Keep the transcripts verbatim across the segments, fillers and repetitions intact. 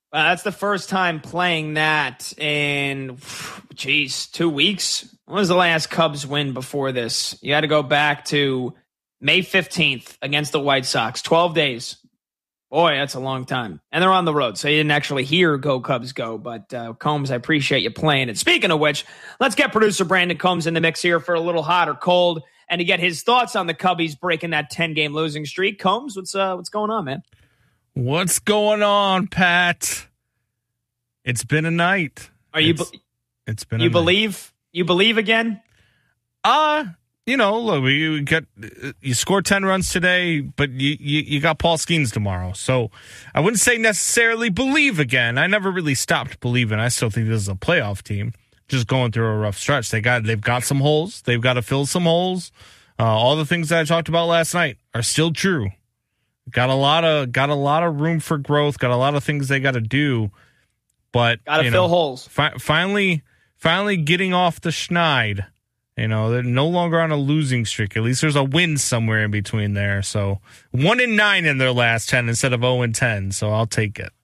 Well, that's the first time playing that in, geez, two weeks. When was the last Cubs win before this? You had to go back to May fifteenth against the White Sox. twelve days. Boy, that's a long time. And they're on the road, so you didn't actually hear Go Cubs Go. But, uh, Combs, I appreciate you playing it. Speaking of which, let's get producer Brandon Combs in the mix here for a little hot or cold and to get his thoughts on the Cubbies breaking that ten-game losing streak. Combs, what's uh, what's going on, man? What's going on, Pat? It's been a night. Are you? It's, Be- it's been. You a believe? Night. You believe again? Uh you know, look, you get you score ten runs today, but you, you you got Paul Skeens tomorrow. So I wouldn't say necessarily believe again. I never really stopped believing. I still think this is a playoff team, just going through a rough stretch. They got they've got some holes. They've got to fill some holes. Uh, all the things that I talked about last night are still true. Got a lot of got a lot of room for growth. Got a lot of things they got to do, but got to fill know, holes. Fi- finally, finally getting off the schneid. You know, they're no longer on a losing streak. At least there's a win somewhere in between there. So one and nine in their last ten instead of zero and ten. So I'll take it.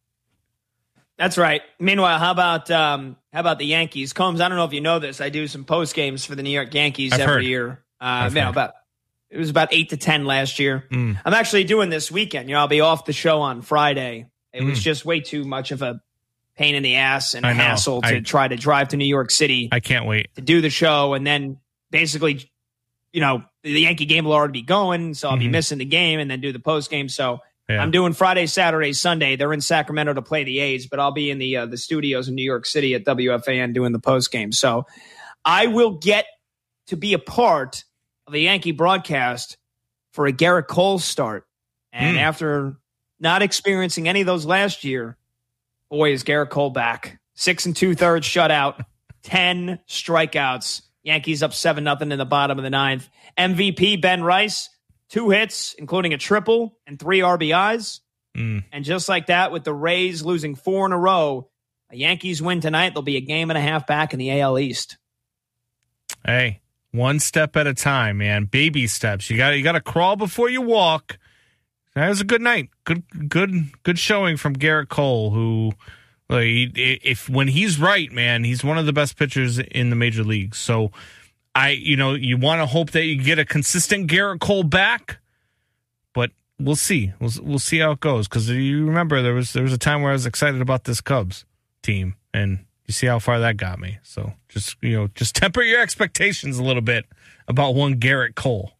That's right. Meanwhile, how about um, how about the Yankees? Combs, I don't know if you know this. I do some post games for the New York Yankees I've every heard. year. Uh, you know, about it was about eight to ten last year. Mm. I'm actually doing this weekend. You know, I'll be off the show on Friday. It mm. was just way too much of a pain in the ass and a hassle to I, try to drive to New York City. I can't wait to do the show, and then basically, you know, the Yankee game will already be going, so I'll mm-hmm. be missing the game, and then do the post game. So yeah. I'm doing Friday, Saturday, Sunday. They're in Sacramento to play the A's, but I'll be in the uh, the studios in New York City at W F A N doing the post game. So I will get to be a part of the Yankee broadcast for a Garrett Cole start. And mm. after not experiencing any of those last year, boy, is Garrett Cole back. Six and two thirds shutout, ten strikeouts. Yankees up seven nothing in the bottom of the ninth. M V P Ben Rice, two hits, including a triple and three R B Is. Mm. And just like that, with the Rays losing four in a row, a Yankees win tonight. They'll be a game and a half back in the A L East. Hey, one step at a time, man. Baby steps. You got you got to crawl before you walk. That was a good night. Good, good, good showing from Garrett Cole, who, like, if when he's right, man, he's one of the best pitchers in the major leagues. So, I, you know, you want to hope that you get a consistent Garrett Cole back, but we'll see. We'll we'll see how it goes. Because you remember there was there was a time where I was excited about this Cubs team, and you see how far that got me. So just you know, just temper your expectations a little bit about one Garrett Cole.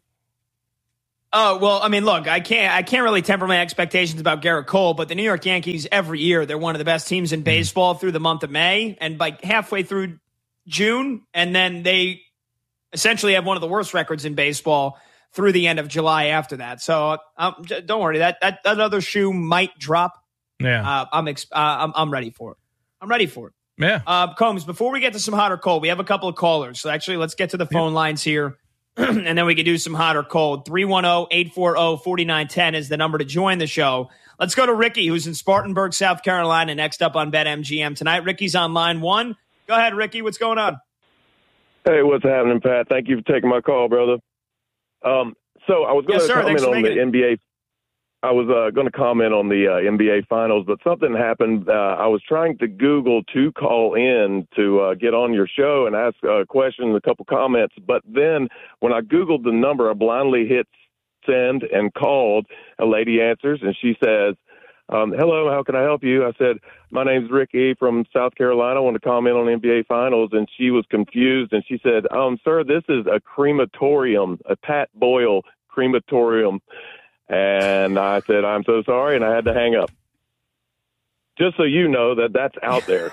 Oh, well, I mean, look, I can't I can't really temper my expectations about Garrett Cole, but the New York Yankees, every year, they're one of the best teams in baseball through the month of May, and like halfway through June, and then they essentially have one of the worst records in baseball through the end of July after that. So um, don't worry, that, that that other shoe might drop. Yeah, uh, I'm, ex- uh, I'm I'm ready for it. I'm ready for it. Yeah. Uh, Combs, before we get to some hot or cold, we have a couple of callers. So actually, let's get to the phone yeah. lines here. And then we can do some hot or cold. three one zero, eight four zero, four nine one zero is the number to join the show. Let's go to Ricky, who's in Spartanburg, South Carolina, next up on BetMGM tonight. Ricky's on line one. Go ahead, Ricky. What's going on? Hey, what's happening, Pat? Thank you for taking my call, brother. Um, so I was going yes, to sir. comment on the it. N B A. I was uh, going to comment on the uh, N B A Finals, but something happened. Uh, I was trying to Google to call in to uh, get on your show and ask a question, a couple comments. But then when I Googled the number, I blindly hit send and called. A lady answers, and she says, um, hello, how can I help you? I said, my name's Ricky from South Carolina. I want to comment on N B A Finals. And she was confused, and she said, um, sir, this is a crematorium, a Pat Boyle crematorium. And I said, I'm so sorry, and I had to hang up. Just so you know that that's out there.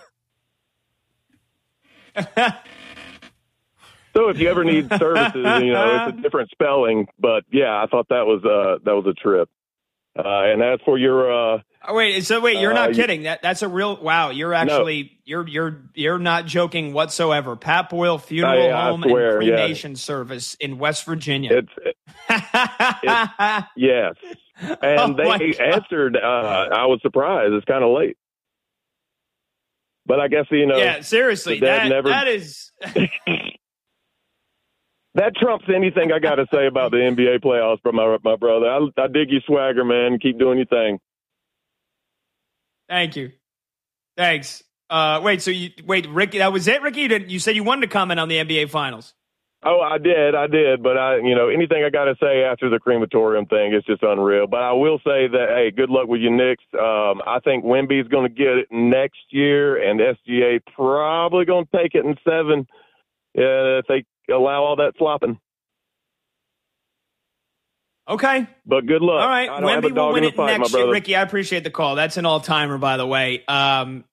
So if you ever need services, you know, it's a different spelling. But, yeah, I thought that was uh, that was a trip. Uh, and as for your uh, oh, wait, so wait, you're not uh, kidding. That that's a real wow. You're actually no. you're you're you're not joking whatsoever. Pat Boyle Funeral I, I Home swear, and Cremation yeah. Service in West Virginia. It's, it, it's yes, and oh they answered. Uh, I was surprised. It's kind of late, but I guess you know. Yeah, seriously, that never, that is. That trumps anything I got to say about the N B A playoffs from my my brother. I, I dig your swagger, man. Keep doing your thing. Thank you. Thanks. Uh, wait, so you wait, Ricky? That was it, Ricky? You, didn't, you said you wanted to comment on the N B A Finals. Oh, I did, I did, but I, you know, anything I got to say after the crematorium thing is just unreal. But I will say that, hey, good luck with your Knicks. Um, I think Wemby's going to get it next year, and S G A probably going to take it in seven uh, if they allow all that flopping. Okay, but good luck. All right, I don't have a Wemby dog will win in the it fight, next my year, brother. Ricky. I appreciate the call. That's an all timer, by the way. Um,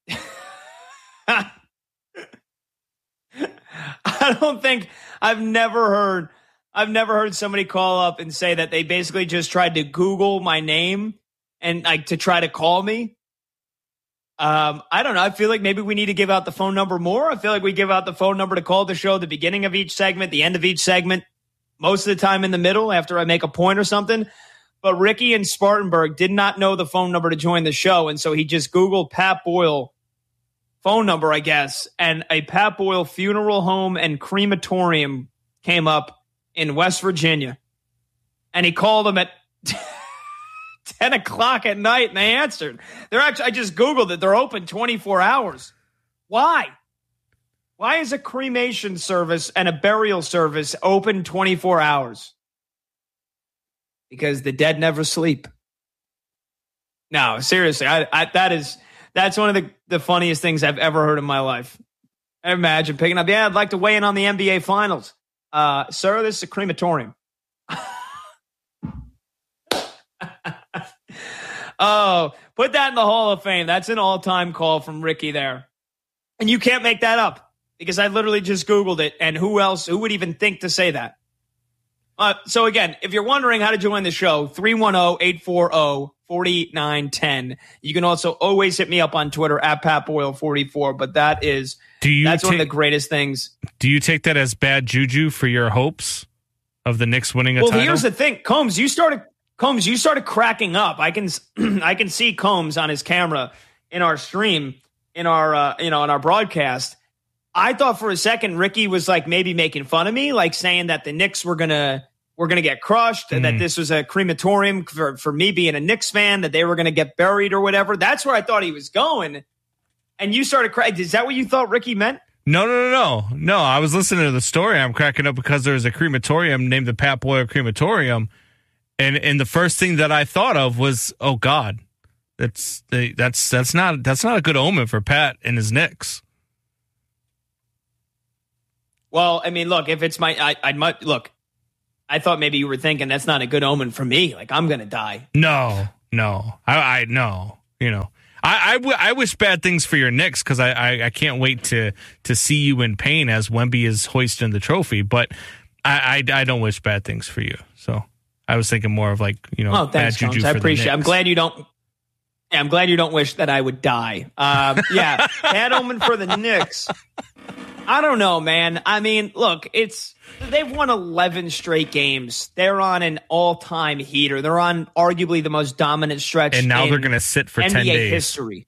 I don't think I've never heard I've never heard somebody call up and say that they basically just tried to Google my name and like to try to call me. Um, I don't know. I feel like maybe we need to give out the phone number more. I feel like we give out the phone number to call the show at the beginning of each segment, the end of each segment, most of the time in the middle after I make a point or something. But Ricky in Spartanburg did not know the phone number to join the show, and so he just Googled Pat Boyle phone number, I guess, and a Pat Boyle funeral home and crematorium came up in West Virginia. And he called them at ten o'clock at night, and they answered. They're actually, I just Googled it. They're open twenty-four hours. Why? Why is a cremation service and a burial service open twenty-four hours? Because the dead never sleep. No, seriously, I, I that is... That's one of the, the funniest things I've ever heard in my life. Imagine picking up, yeah, I'd like to weigh in on the N B A Finals. Uh, sir, this is a crematorium. Oh, put that in the Hall of Fame. That's an all-time call from Ricky there. And you can't make that up because I literally just Googled it. And who else, who would even think to say that? Uh, so again, if you're wondering how to join the show, three one zero, eight four zero, four nine one zero. You can also always hit me up on Twitter at Pat Boyle forty-four, but that is do you that's ta- one of the greatest things. Do you take that as bad juju for your hopes of the Knicks winning a well, title? Well, here's the thing. Combs, you started Combs, you started cracking up. I can I can see Combs on his camera in our stream, in our uh, you know, in our broadcast. I thought for a second Ricky was like maybe making fun of me, like saying that the Knicks were gonna were gonna get crushed, and mm. that this was a crematorium for, for me being a Knicks fan, that they were gonna get buried or whatever. That's where I thought he was going. And you started crying. Is that what you thought Ricky meant? No, no, no, no. No, I was listening to the story. I'm cracking up because there was a crematorium named the Pat Boyle Crematorium. And and the first thing that I thought of was, oh God, that's that's that's not that's not a good omen for Pat and his Knicks. Well, I mean, look, if it's my, I, I might look. I thought maybe you were thinking that's not a good omen for me. Like I'm gonna die. No, no, I, I no, you know, I, I, w- I wish bad things for your Knicks because I, I, I can't wait to to see you in pain as Wemby is hoisting the trophy. But I, I, I don't wish bad things for you. So I was thinking more of like, you know, oh, thanks, bad juju Jones. I for appreciate it. the I'm glad you don't. Yeah, I'm glad you don't wish that I would die. Um, yeah, bad omen for the Knicks. I don't know, man. I mean, look, it's they've won eleven straight games. They're on an all-time heater. They're on arguably the most dominant stretch. And now in they're going to sit for N B A ten days. History.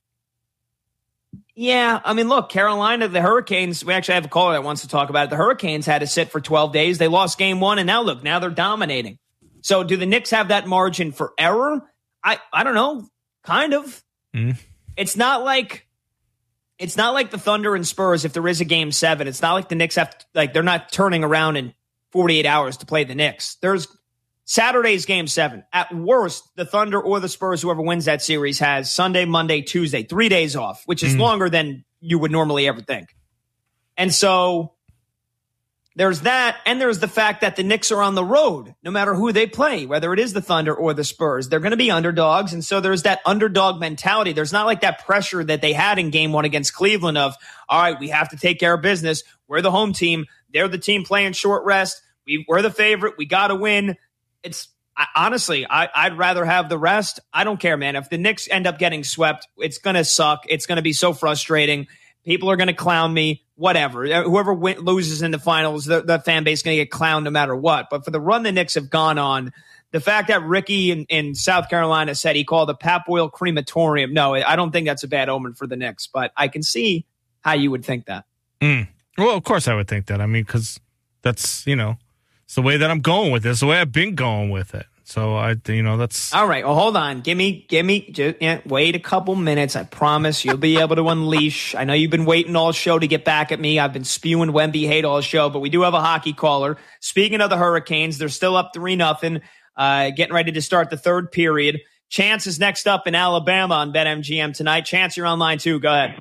Yeah, I mean, look, Carolina, the Hurricanes. We actually have a caller that wants to talk about it. The Hurricanes had to sit for twelve days. They lost game one, and now look, now they're dominating. So, do the Knicks have that margin for error? I, I don't know. Kind of. Mm. It's not like. It's not like the Thunder and Spurs if there is a game seven. It's not like the Knicks have to, like they're not turning around in forty-eight hours to play the Knicks. There's Saturday's game seven. At worst, the Thunder or the Spurs, whoever wins that series, has Sunday, Monday, Tuesday, three days off, which is mm. longer than you would normally ever think. And so there's that, and there's the fact that the Knicks are on the road, no matter who they play, whether it is the Thunder or the Spurs. They're going to be underdogs, and so there's that underdog mentality. There's not like that pressure that they had in game one against Cleveland of, all right, we have to take care of business. We're the home team. They're the team playing short rest. We, we're the favorite. We got to win. It's I, honestly, I, I'd rather have the rest. I don't care, man. If the Knicks end up getting swept, it's going to suck. It's going to be so frustrating. People are going to clown me. Whatever. Whoever win, loses in the finals, the, the fan base is going to get clowned no matter what. But for the run the Knicks have gone on, the fact that Ricky in, in South Carolina said he called the Pat Boyle crematorium, no, I don't think that's a bad omen for the Knicks. But I can see how you would think that. Mm. Well, of course I would think that. I mean, because that's, you know, it's the way that I'm going with this, the way I've been going with it. So I, you know, that's all right. Well, hold on. Give me, give me, just yeah, wait a couple minutes. I promise you'll be able to unleash. I know you've been waiting all show to get back at me. I've been spewing Wemby hate all show, but we do have a hockey caller. Speaking of the Hurricanes, they're still up three nothing. Uh, getting ready to start the third period. Chance is next up in Alabama on BetMGM tonight. Chance, you're on line two. Go ahead.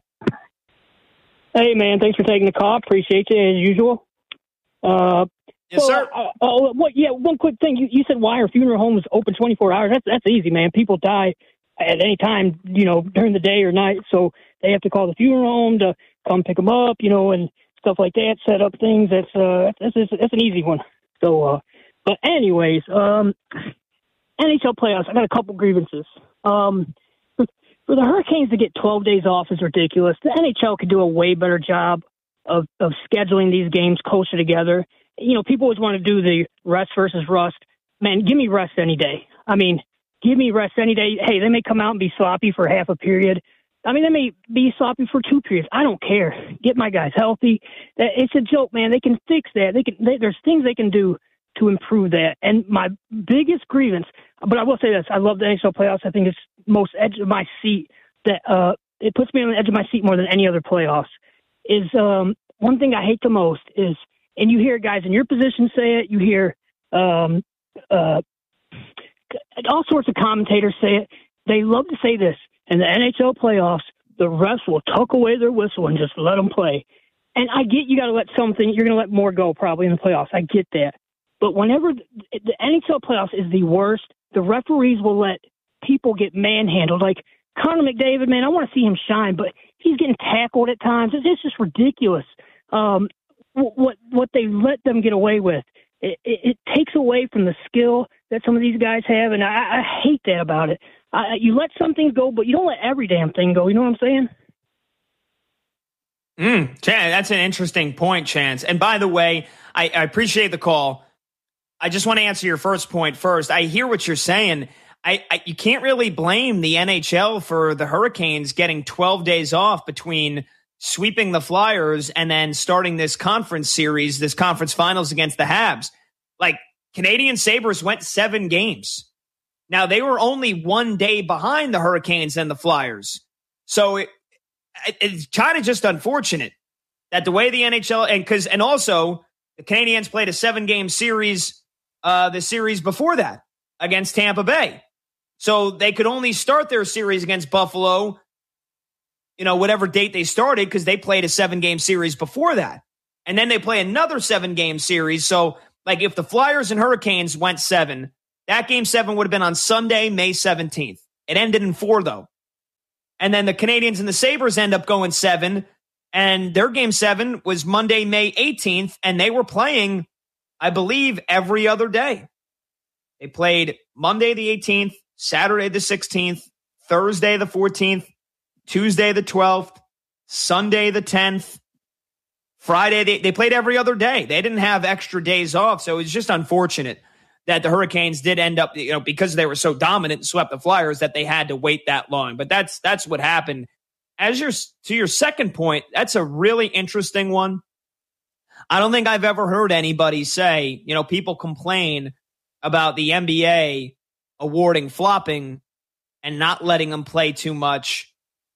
Hey, man. Thanks for taking the call. Appreciate you as usual. Uh, yes, so, sir. Uh, uh, what? Yeah, one quick thing. You, you said why are funeral homes open twenty-four hours? That's that's easy, man. People die at any time, you know, during the day or night. So they have to call the funeral home to come pick them up, you know, and stuff like that. Set up things. That's uh, that's that's, that's an easy one. So, uh, but anyways, um. N H L playoffs, I got a couple grievances. Um, for, for the Hurricanes to get twelve days off is ridiculous. The N H L could do a way better job of, of scheduling these games closer together. You know, people always want to do the rest versus rust. Man, give me rest any day. I mean, give me rest any day. Hey, they may come out and be sloppy for half a period. I mean, they may be sloppy for two periods. I don't care. Get my guys healthy. It's a joke, man. They can fix that. They can. They, there's things they can do to improve that. And my biggest grievance, but I will say this, I love the N H L playoffs. I think it's most edge of my seat that uh, it puts me on the edge of my seat more than any other playoffs, is um, one thing I hate the most is, and you hear guys in your position say it, you hear um, uh, all sorts of commentators say it. They love to say this, in the N H L playoffs, the refs will tuck away their whistle and just let them play. And I get you got to let something, you're going to let more go probably in the playoffs. I get that. But whenever the N H L playoffs is the worst, the referees will let people get manhandled. Like Connor McDavid, man, I want to see him shine, but he's getting tackled at times. It's, it's just ridiculous. Um, what what they let them get away with. It, it, it takes away from the skill that some of these guys have, and I, I hate that about it. I, you let some things go, but you don't let every damn thing go. You know what I'm saying? Mm, that's an interesting point, Chance. And by the way, I, I appreciate the call. I just want to answer your first point first. I hear what you're saying. I, I you can't really blame the N H L for the Hurricanes getting twelve days off between sweeping the Flyers and then starting this conference series, this conference finals against the Habs. Like, Canadian Sabres went seven games. Now, they were only one day behind the Hurricanes and the Flyers. So it, it, it's kind of just unfortunate that the way the N H L, and because, and also the Canadiens played a seven game series, uh, the series before that against Tampa Bay. So they could only start their series against Buffalo, you know, whatever date they started, because they played a seven game series before that. And then they play another seven game series. So, like, if the Flyers and Hurricanes went seven, that game seven would have been on Sunday, May seventeenth. It ended in four, though. And then the Canadiens and the Sabres end up going seven, and their game seven was Monday, May eighteenth, and they were playing, I believe, every other day. They played Monday the eighteenth, Saturday the sixteenth, Thursday the fourteenth, Tuesday the twelfth, Sunday the tenth, Friday. They, they played every other day. They didn't have extra days off, so it was just unfortunate that the Hurricanes did end up, you know, because they were so dominant and swept the Flyers, that they had to wait that long. But that's that's what happened. As your to your second point, that's a really interesting one. I don't think I've ever heard anybody say, you know, people complain about the N B A awarding flopping and not letting them play too much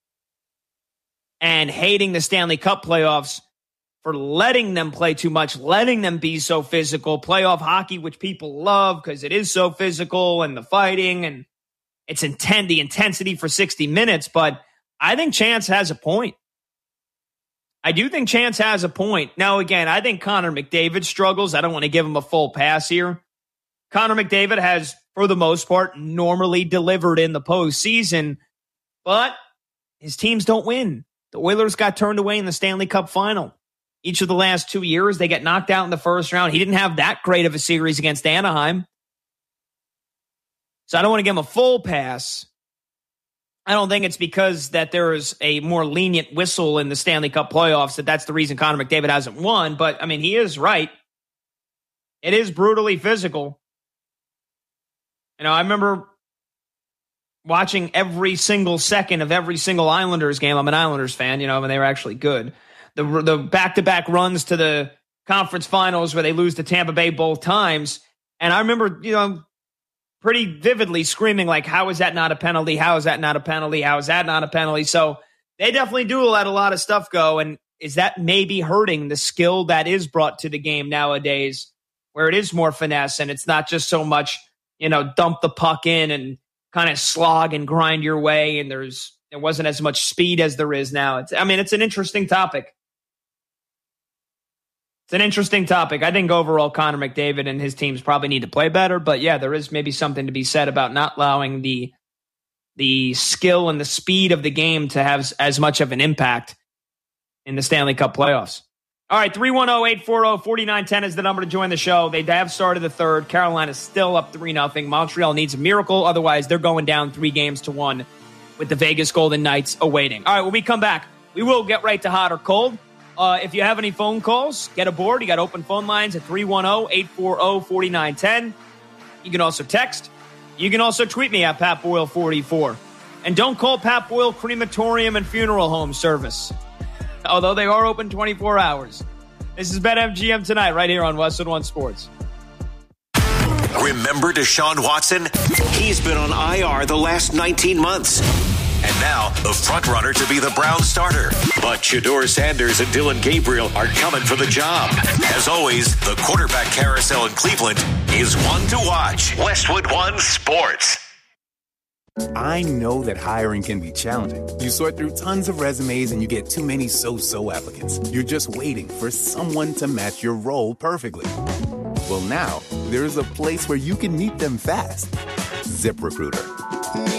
and hating the Stanley Cup playoffs for letting them play too much, letting them be so physical. Playoff hockey, which people love because it is so physical and the fighting and it's intent, the intensity for sixty minutes. But I think Chance has a point. I do think Chance has a point. Now, again, I think Connor McDavid struggles. I don't want to give him a full pass here. Connor McDavid has, for the most part, normally delivered in the postseason, but his teams don't win. The Oilers got turned away in the Stanley Cup final. Each of the last two years, they get knocked out in the first round. He didn't have that great of a series against Anaheim. So I don't want to give him a full pass. I don't think it's because that there is a more lenient whistle in the Stanley Cup playoffs that that's the reason Connor McDavid hasn't won. But, I mean, he is right. It is brutally physical. You know, I remember watching every single second of every single Islanders game. I'm an Islanders fan, you know, when they were actually good. The the back-to-back runs to the conference finals where they lose to Tampa Bay both times. And I remember, you know, pretty vividly screaming like, how is that not a penalty? How is that not a penalty? How is that not a penalty? So they definitely do let a lot of stuff go. And is that maybe hurting the skill that is brought to the game nowadays, where it is more finesse and it's not just so much, you know, dump the puck in and kind of slog and grind your way. And there's, there wasn't as much speed as there is now. It's, I mean, it's an interesting topic. It's an interesting topic. I think overall Connor McDavid and his teams probably need to play better. But yeah, there is maybe something to be said about not allowing the the skill and the speed of the game to have as much of an impact in the Stanley Cup playoffs. All right, three one zero, eight four zero, four nine one zero is the number to join the show. They have started the third. Carolina's still up three nothing. Montreal needs a miracle. Otherwise, they're going down three games to one with the Vegas Golden Knights awaiting. All right, when we come back, we will get right to hot or cold. Uh, if you have any phone calls, get aboard. You got open phone lines at three one zero, eight four zero, four nine one zero. You can also text. You can also tweet me at Pat Boyle forty-four. And don't call Pat Boyle Crematorium and Funeral Home Service, although they are open twenty-four hours. This is BetMGM Tonight right here on Westwood One Sports. Remember Deshaun Watson? He's been on I R the last nineteen months. And now, the front-runner to be the Browns starter. But Shedeur Sanders and Dylan Gabriel are coming for the job. As always, the quarterback carousel in Cleveland is one to watch. Westwood One Sports. I know that hiring can be challenging. You sort through tons of resumes and you get too many so-so applicants. You're just waiting for someone to match your role perfectly. Well, now, there's a place where you can meet them fast. ZipRecruiter.